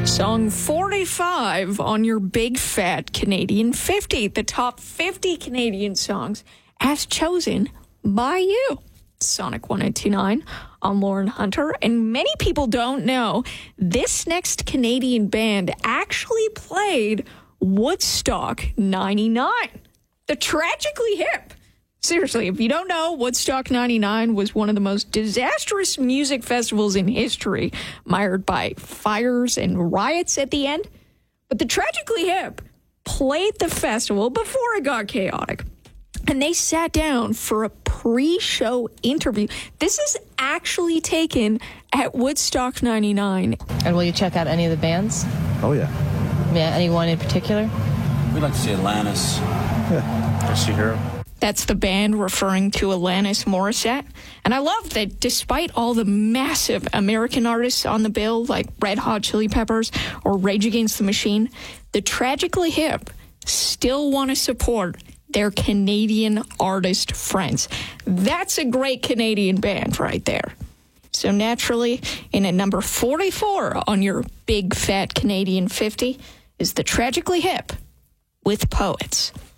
Song 45 on your big fat Canadian 50, the top 50 Canadian songs as chosen by you. Sonic 189. I'm Lauren Hunter, and many people don't know this next Canadian band actually played Woodstock 99. The Tragically Hip. Seriously, if you don't know, Woodstock 99 was one of the most disastrous music festivals in history, mired by fires and riots at the end. But the Tragically Hip played the festival before it got chaotic. And they sat down for a pre-show interview. This is actually taken at Woodstock 99. And will you check out any of the bands? Oh, yeah. Yeah, anyone in particular? We'd like to see Atlantis. Yeah. I see her. That's the band referring to Alanis Morissette. And I love that despite all the massive American artists on the bill, like Red Hot Chili Peppers or Rage Against the Machine, the Tragically Hip still want to support their Canadian artist friends. That's a great Canadian band right there. So naturally, in at number 44 on your big fat Canadian 50 is the Tragically Hip with Poets.